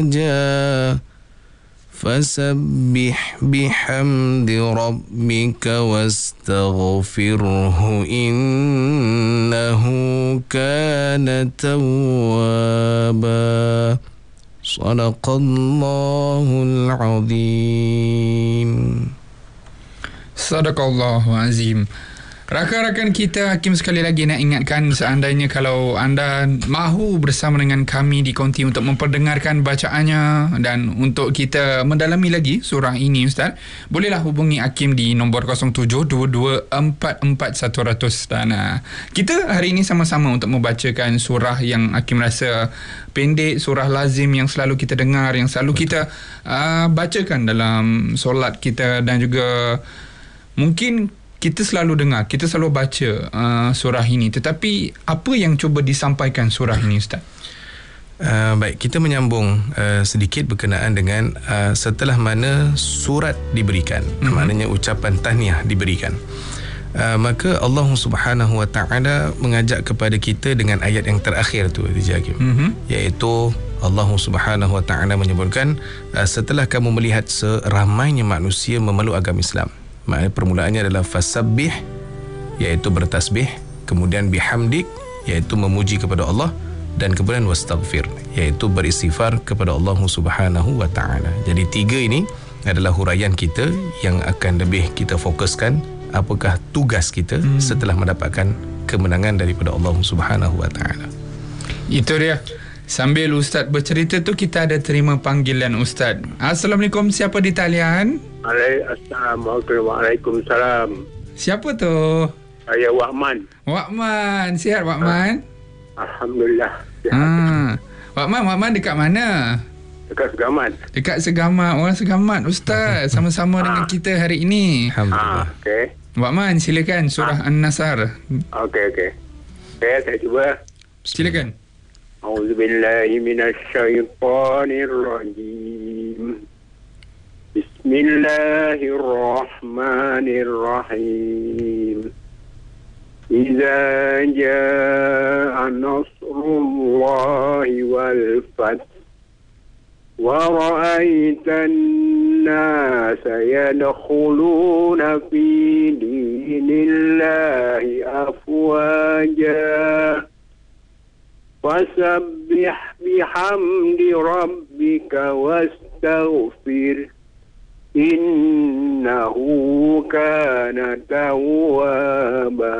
جاء فسبح بحمد ربك واستغفره إنه كان توابا صدق الله العظيم. Sadaqallahu azim. Rakan-rakan kita, Hakim sekali lagi nak ingatkan, seandainya kalau anda mahu bersama dengan kami di konti untuk memperdengarkan bacaannya dan untuk kita mendalami lagi surah ini, Ustaz, bolehlah hubungi Hakim di nombor 0722441100. Dan kita hari ini sama-sama untuk membacakan surah yang Hakim rasa pendek, surah lazim yang selalu kita dengar, yang selalu kita bacakan dalam solat kita, dan juga mungkin kita selalu dengar, kita selalu baca surah ini. Tetapi apa yang cuba disampaikan surah ini, Ustaz? Baik, kita menyambung sedikit berkenaan dengan setelah mana surat diberikan, maknanya ucapan tahniah diberikan, maka Allah Subhanahu Wa Taala mengajak kepada kita dengan ayat yang terakhir tu, Hakim, iaitu Allah Subhanahu Wa Taala menyebutkan, setelah kamu melihat seramainya manusia memeluk agama Islam. Maknanya permulaannya adalah fasabbih, iaitu bertasbih, kemudian bihamdik, iaitu memuji kepada Allah, dan kemudian wastaghfir, iaitu beristighfar kepada Allah Subhanahu Wa Taala. Jadi tiga ini adalah huraian kita yang akan lebih kita fokuskan apakah tugas kita setelah mendapatkan kemenangan daripada Allah Subhanahu Wa Taala. Itu dia. Sambil Ustaz bercerita tu, kita ada terima panggilan Ustaz. Assalamualaikum, siapa di talian? Assalamualaikum. Waalaikumsalam. Siapa tu? Saya Wakman. Wakman, sihat Wakman? Alhamdulillah. Sihat. Wakman dekat mana? Dekat Segamat. Dekat Segamat. Orang Segamat, Ustaz. Sama-sama dengan kita hari ini. Alhamdulillah. Okey. Wakman, silakan surah An-Nasr. Okey. Saya cuba. Silakan. A'udzubillahi minasyaitonirrajim. Bismillahirrahmanirrahim. Iza jaa nasrullahi wal fath wa ra'aitan nasa yadkhuluna fi dinillahi afwaja fasabbih bihamdi rabbika wastaghfir innahu kana tawwaba.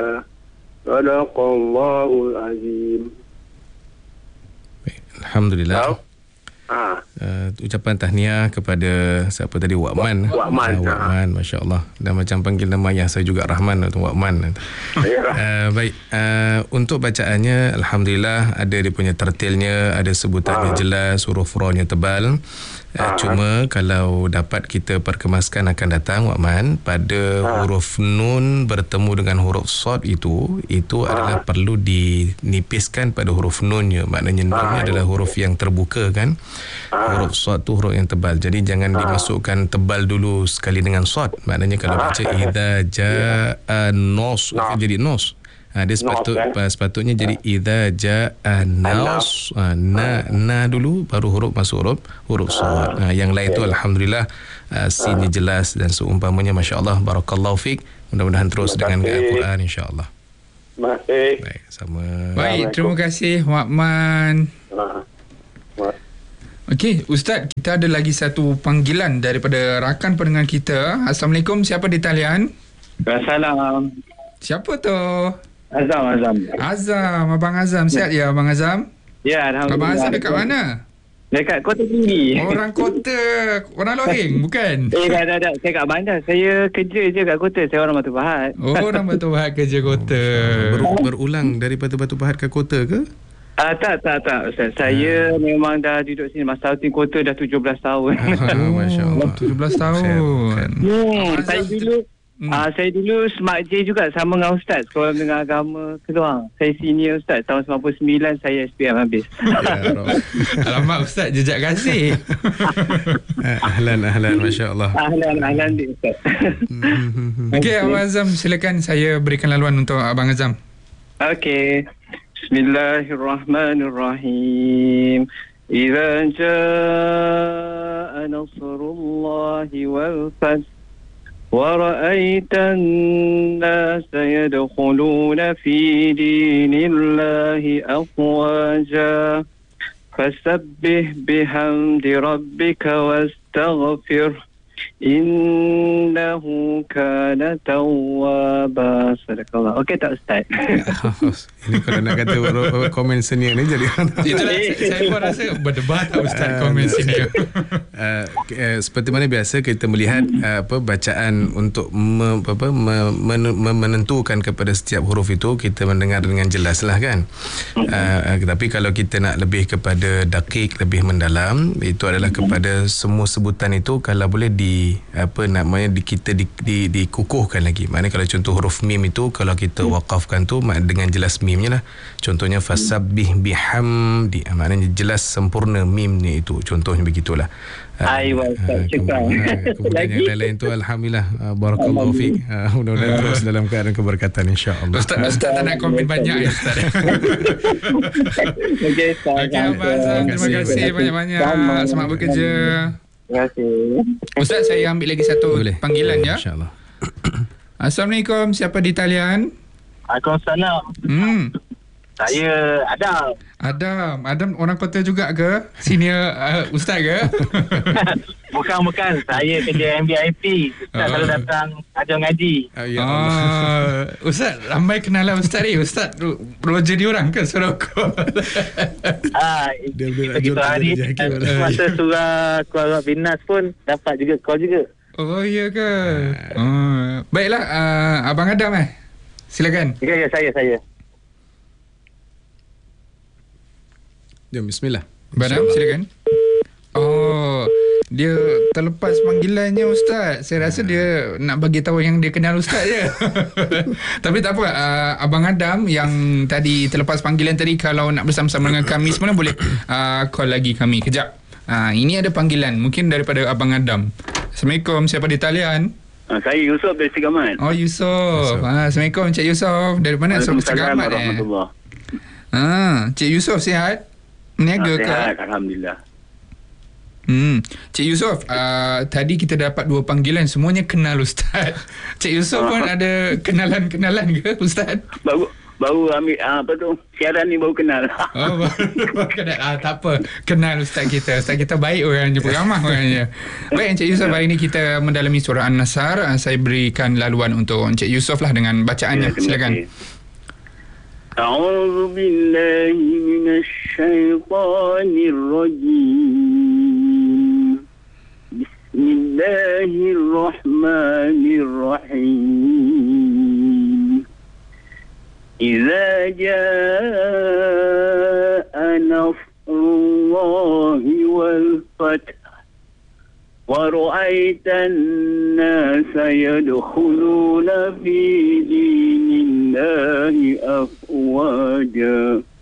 Sadaqallahul azim. Alhamdulillah. Ucapan tahniah kepada siapa tadi, Wakman. Wakman, masya-Allah. Dan macam panggil nama ayah saya juga Rahman atau Wakman. Baik, untuk bacaannya alhamdulillah ada dia punya tertilnya, ada sebutannya jelas, huruf ra-nya tebal. Cuma kalau dapat kita perkemaskan akan datang, Wakman, pada huruf nun bertemu dengan huruf sod itu adalah perlu dinipiskan pada huruf nunnya. Maknanya nunnya adalah huruf yang terbuka kan. Huruf sod tu huruf yang tebal. Jadi jangan dimasukkan tebal dulu sekali dengan sod. Maknanya kalau baca idza jaa nos, jadi nos. Dia sepatutnya jadi idza jaa nas, na dulu baru huruf masuk huruf shad. Yang lain tu alhamdulillah sinnya jelas dan seumpamanya, masya-Allah, barakallahu fik. Mudah-mudahan terus dengan Al-Quran insya-Allah. Baik, sama. Baik, terima kasih Wakman. Okey, Ustaz, kita ada lagi satu panggilan daripada rakan pendengar kita. Assalamualaikum, siapa di talian? Assalam. Siapa tu? Azam. Abang Azam. Sihat ya Abang Azam? Ya, alhamdulillah. Abang Azam dekat mana? Dekat Kota Tinggi. Orang kota, orang Lohing bukan? Tak. Saya kat bandar. Saya kerja je kat kota. Saya orang Batu Pahat. Oh, orang Batu Pahat kerja kota. Berulang daripada Batu Pahat ke kota ke? Tak Ustaz. Saya memang dah duduk sini masa outing kota dah 17 tahun. Masya-Allah. 17 tahun. Saya dulu Smart J juga sama dengan Ustaz, Sekolah Menengah Agama Keluang. Saya senior Ustaz. Tahun 99 saya SPM habis. Alamak Ustaz, jejak kasih. Ahlan, masya-Allah. Ahlan di Ustaz. Okey, Abang Azam, silakan saya berikan laluan untuk Abang Azam. Okey. Bismillahirrahmanirrahim. إذا جاء نصر الله والفتح ورأيت الناس يدخلون في دين الله أفواجا فسبح بحمد ربك واستغفر Innahu kana tawwaba. Sadaqallah. Okey tak Ustaz? Ini kalau nak kata komen senior ni jadi itulah saya pun rasa berdebat tak Ustaz komen senior. Seperti mana biasa kita melihat bacaan untuk menentukan kepada setiap huruf itu kita mendengar dengan jelas lah kan. Tapi kalau kita nak lebih kepada dakik, lebih mendalam, itu adalah kepada semua sebutan itu kalau boleh kita dikukuhkan lagi. Maknanya kalau contoh huruf mim itu kalau kita waqafkan tu dengan jelas mimnya lah. Contohnya fasabbih bihamdi, maknanya jelas sempurna mimnya itu. Contohnya begitulah. Kemudian yang lain tu alhamdulillah, barakallahu fiik. Mudah-mudahan terus dalam keadaan keberkatan insya-Allah. Ustaz tak nak komen banyak ya Ustaz. Okey Abang Azam, terima kasih banyak-banyak. Semangat bekerja. Terima kasih. Ustaz, saya ambil lagi satu panggilan ya. InsyaAllah. Assalamualaikum, siapa di talian? Waalaikumsalam. Saya Adam orang kota juga ke? Senior Ustaz ke? Bukan. Saya kerja MVIP. Ustaz selalu datang ajar ngaji. Ya Allah. Ustaz, ramai kenalan Ustaz ni. Ustaz Roger ni orang ke Sorokor? Kita hari masa surah keluar Binas pun dapat juga call juga. Oh iya ke? Baiklah, Abang Adam silakan. Ya, saya. Jom, bismillah. Badam, silakan. Oh, dia terlepas panggilannya Ustaz. Saya rasa dia nak bagi tahu yang dia kenal Ustaz je. Tapi tak apa, Abang Adam yang tadi terlepas panggilan tadi, kalau nak bersama-sama dengan kami semua boleh call lagi kami kejap. Ini ada panggilan mungkin daripada Abang Adam. Assalamualaikum, siapa di talian? Saya Yusof dari Segamat. Oh, Yusof. Assalamualaikum Cik Yusof. Dari mana? Segamat Cik Yusof sihat? Meniaga ke? Sihat, alhamdulillah. Cik Yusof, tadi kita dapat 2 panggilan, semuanya kenal Ustaz. Cik Yusof pun ada kenalan-kenalan ke Ustaz? Baru ambil siaran ni baru kenal. Oh, baru kenal. Tak apa, kenal Ustaz kita. Ustaz kita baik orangnya, peramah orangnya. Baik Encik Yusof, hari ini kita mendalami surah An-Nasr. Saya berikan laluan untuk Encik Yusof lah dengan bacaannya. Silakan. أعوذ بالله من الشيطان الرجيم بسم الله الرحمن الرحيم إذا جاء نصر الله والفتح ورأيت الناس يدخلون في دين الله أفواجا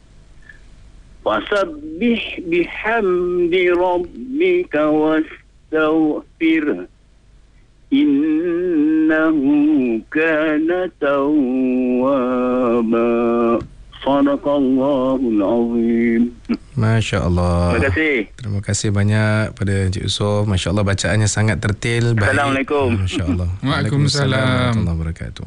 فسبح بحمد ربك واستغفره إنه كان توابا Sadaqallahul Azim. Masya Allah. Terima kasih. Terima kasih banyak pada Encik Yusof. Masya Allah, bacaannya sangat tertil. Assalamualaikum. Masya Allah. Waalaikumsalam warahmatullahi wabarakatuh.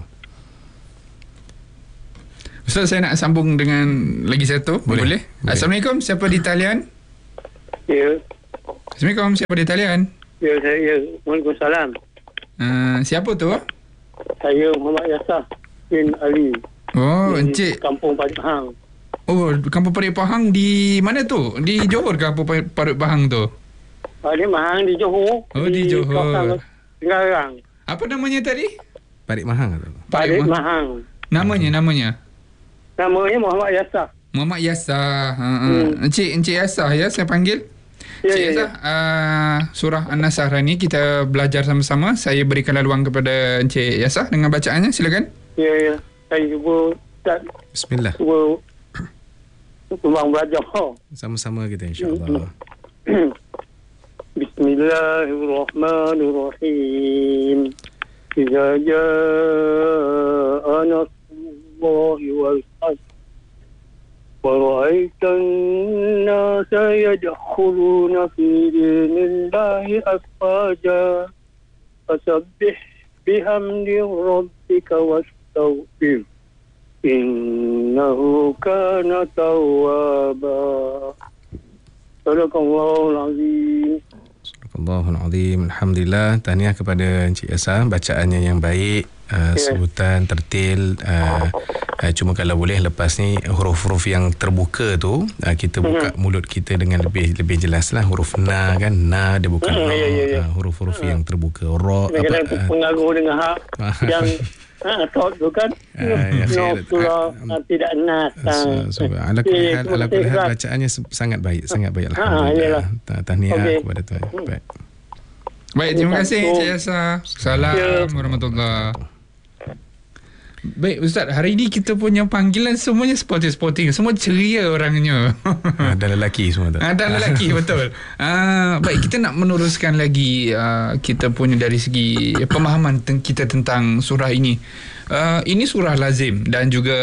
Ustaz, saya nak sambung dengan lagi satu. Boleh? Assalamualaikum, siapa di talian? Ya. Assalamualaikum, siapa di talian? Ya, saya. Waalaikumsalam. Siapa tu? Saya Muhammad Yasah bin Ali. Oh, Encik. Kampung Parut Pahang. Oh, Kampung Parut Pahang di mana tu? Di Johor ke Kampung Parut Pahang tu? Di Mahang, di Johor. Oh, di Johor. Sekarang. Apa namanya tadi? Parit Mahang atau? Parit Mahang. Namanya? Namanya Muhammad Yasah. Muhammad Yasah. Encik Yasah ya saya panggil. Encik Yasah, surah An-Nasr ni kita belajar sama-sama. Saya berikan laluan kepada Encik Yasah dengan bacaannya. Silakan. Ya. Saya cuba Bismillah. Cuba belajar. Sama-sama kita insya-Allah. Bismillahirrahmanirrahim. Idza jaa nasrullahi wal fath ورأيت الناس يدخلون في دين الله أفواجا فسبح بحمد ربك واستغفر إنه كان توابا. صدق الله العظيم. Allahul Azim. Alhamdulillah. Tahniah kepada Encik Esa, bacaannya yang baik, sebutan tertil. Cuma kalau boleh lepas ni huruf-huruf yang terbuka tu kita buka mulut kita dengan lebih jelas lah. Huruf na kan, na dia bukan huruf-huruf yang terbuka. Ra pengaruh dengan hak yang thought tu kan tidak nas. Ala kulli hal bacaannya sangat baik alhamdulillah. Tahniah kepada tuan. Baik, terima kasih Encik Esa. Assalamualaikum warahmatullahi. Baik Ustaz, hari ini kita punya panggilan semuanya sporting, semua ceria orangnya. Ada lelaki semua tu. Ada lelaki, betul. Baik, kita nak meneruskan lagi kita punya dari segi pemahaman kita tentang surah ini. Ini surah lazim dan juga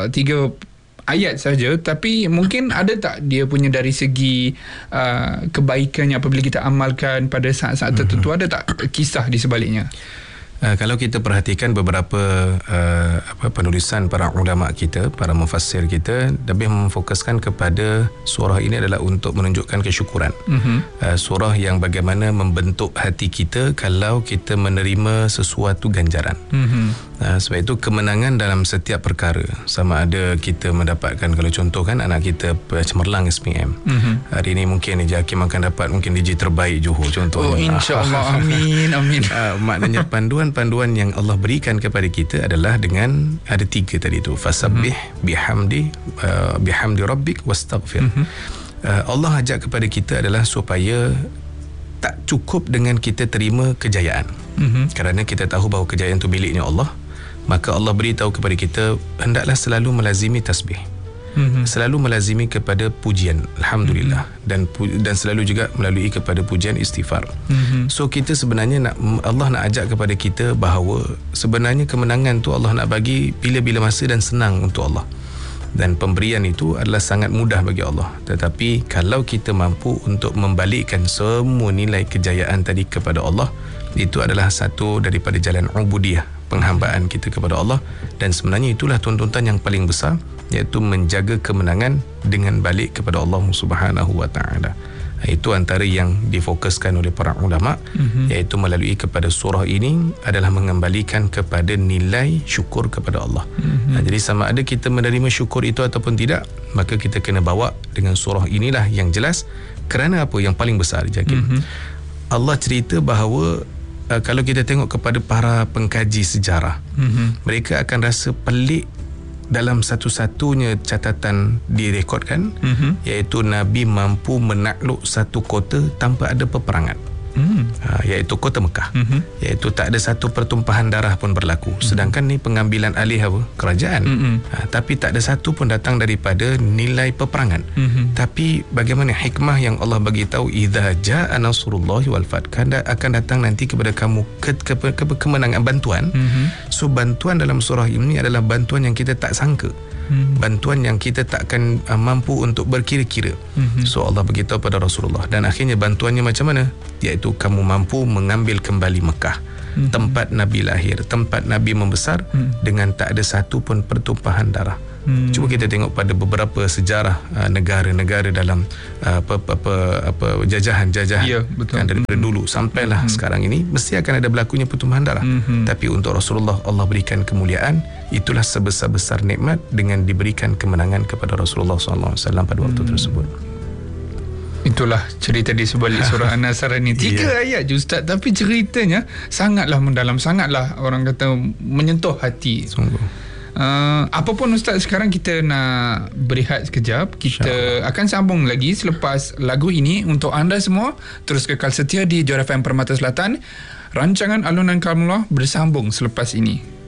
3 ayat saja, tapi mungkin ada tak dia punya dari segi kebaikannya apabila kita amalkan pada saat-saat tertentu, ada tak kisah di sebaliknya? Kalau kita perhatikan beberapa penulisan para ulama kita, para mufassir kita lebih memfokuskan kepada surah ini adalah untuk menunjukkan kesyukuran. Surah yang bagaimana membentuk hati kita kalau kita menerima sesuatu ganjaran. Sebab itu kemenangan dalam setiap perkara, sama ada kita mendapatkan, kalau contoh kan anak kita cemerlang SPM, hari ini mungkin Encik Hakim akan dapat mungkin DJ terbaik Johor contohnya. InsyaAllah. Amin. Maknanya panduan yang Allah berikan kepada kita adalah dengan ada 3 tadi tu, fasabbih bihamdi rabbik wastaghfir. Allah ajak kepada kita adalah supaya tak cukup dengan kita terima kejayaan, kerana kita tahu bahawa kejayaan itu miliknya Allah. Maka Allah beritahu kepada kita hendaklah selalu melazimi tasbih, selalu melazimi kepada pujian alhamdulillah, dan selalu juga melalui kepada pujian istighfar. So kita sebenarnya Allah nak ajak kepada kita bahawa sebenarnya kemenangan tu Allah nak bagi bila-bila masa dan senang untuk Allah, dan pemberian itu adalah sangat mudah bagi Allah. Tetapi kalau kita mampu untuk membalikkan semua nilai kejayaan tadi kepada Allah, itu adalah satu daripada jalan ubudiyah, penghambaan kita kepada Allah. Dan sebenarnya itulah tuntutan yang paling besar, iaitu menjaga kemenangan dengan balik kepada Allah Subhanahu wa taala. Itu antara yang difokuskan oleh para ulama, iaitu melalui kepada surah ini adalah mengembalikan kepada nilai syukur kepada Allah. Jadi sama ada kita menerima syukur itu ataupun tidak, maka kita kena bawa dengan surah inilah yang jelas. Kerana apa yang paling besar, Jakim? Allah cerita bahawa kalau kita tengok kepada para pengkaji sejarah, mereka akan rasa pelik dalam satu-satunya catatan direkodkan, iaitu Nabi mampu menakluk satu kota tanpa ada peperangan, iaitu kota Mekah, iaitu tak ada satu pertumpahan darah pun berlaku. Sedangkan ni pengambilan alih kerajaan, tapi tak ada satu pun datang daripada nilai peperangan. Tapi bagaimana hikmah yang Allah bagi tahu, idza jaa nasrullahi wal fath, akan datang nanti kepada kamu kemenangan, bantuan. So bantuan dalam surah ini adalah bantuan yang kita tak sangka, bantuan yang kita takkan mampu untuk berkira-kira. So Allah beritahu pada Rasulullah, dan akhirnya bantuannya macam mana? Iaitu kamu mampu mengambil kembali Mekah, tempat Nabi lahir, tempat Nabi membesar, dengan tak ada satu pun pertumpahan darah. Cuba kita tengok pada beberapa sejarah negara-negara dalam jajahan kan, daripada dulu sampailah sekarang ini, mesti akan ada berlakunya pertumpahan darah. Tapi untuk Rasulullah Allah berikan kemuliaan. Itulah sebesar-besar nikmat dengan diberikan kemenangan kepada Rasulullah SAW pada waktu tersebut. Itulah cerita di sebalik surah An-Nasr ini. 3 ayat je Ustaz, tapi ceritanya sangatlah mendalam, sangatlah orang kata menyentuh hati. Sungguh. Apapun Ustaz, sekarang kita nak berehat sekejap. Kita akan sambung lagi selepas lagu ini. Untuk anda semua, terus kekal setia di Johor FM Permata Selatan. Rancangan Alunan Kalamullah bersambung selepas ini.